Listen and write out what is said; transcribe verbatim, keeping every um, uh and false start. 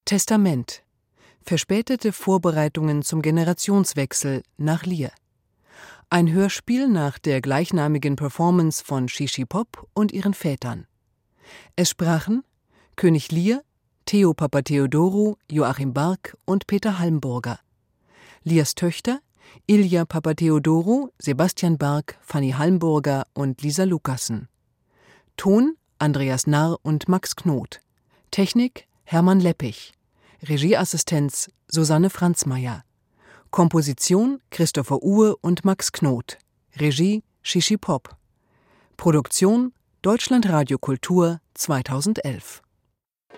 Testament. Verspätete Vorbereitungen zum Generationswechsel nach Lear. Ein Hörspiel nach der gleichnamigen Performance von Shishi Pop und ihren Vätern. Es sprachen König Lear, Theo Papatheodorou, Joachim Bark und Peter Halmburger. Lears Töchter Ilja Papatheodorou, Sebastian Bark, Fanny Halmburger und Lisa Lucassen. Ton Andreas Narr und Max Knoth. Technik Hermann Leppich. Regieassistenz Susanne Franzmeier. Komposition Christopher Uhr und Max Knoth. Regie Shishi Pop. Produktion Deutschlandradio Kultur zweitausendelf.